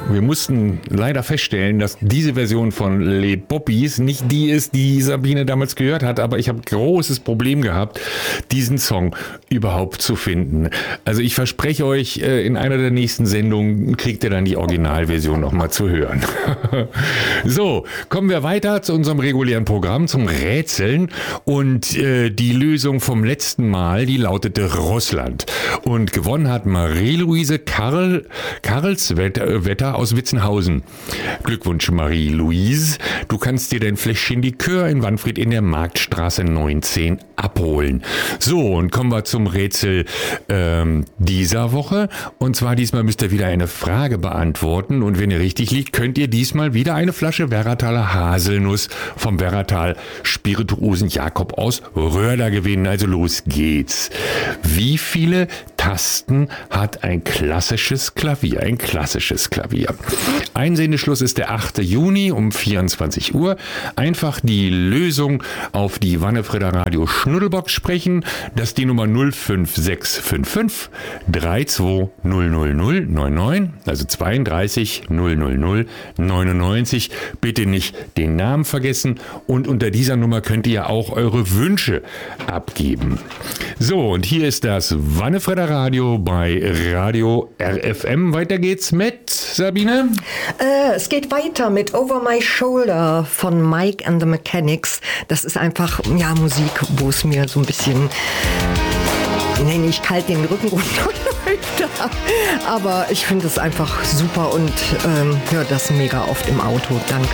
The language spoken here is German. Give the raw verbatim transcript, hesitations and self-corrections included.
Wir mussten leider feststellen, dass diese Version von Les Poppies nicht die ist, die Sabine damals gehört hat, aber ich habe großes Problem gehabt, diesen Song überhaupt zu finden. Also ich verspreche euch, in einer der nächsten Sendungen kriegt ihr dann die Originalversion nochmal zu hören. So, kommen wir weiter zu unserem regulären Programm, zum Rätseln. Und äh, die Lösung vom letzten Mal, die lautete Russland. Und gewonnen hat Marie-Louise Karl, Karlswetter aus Witzenhausen. Glückwunsch, Marie-Louise. Du kannst dir dein Fläschchen Likör in Wanfried in der Marktstraße neunzehn abholen. So, und kommen wir zum Rätsel ähm, dieser Woche. Und zwar diesmal müsst ihr wieder eine Frage beantworten. Und wenn ihr richtig liegt, könnt ihr diesmal wieder eine Flasche Werrataler Haselnuss vom Werratal Spirituosen Jakob aus Röhrda gewinnen. Also los geht's. Wie viele Tasten hat ein klassisches Klavier? Ein klassisches Klavier. Einsendeschluss ist der achte Juni um vierundzwanzig Uhr. Einfach die Lösung auf die Wannefrieder Radio Schnuddelbox sprechen. Das ist die Nummer null fünf sechs fünf fünf drei zwei null null null neun neun, also zweiunddreißig null null null neunundneunzig. Bitte nicht den Namen vergessen und unter dieser Nummer könnt ihr auch eure Wünsche abgeben. So, und hier ist das Wannefrieder Radio bei Radio R F M. Weiter geht's mit Sabine. Äh, es geht weiter mit Over My Shoulder von Mike and the Mechanics. Das ist einfach, ja, Musik, wo es mir so ein bisschen, nee, nicht kalt den Rücken runterläuft. Aber ich finde es einfach super und ähm, höre das mega oft im Auto. Danke.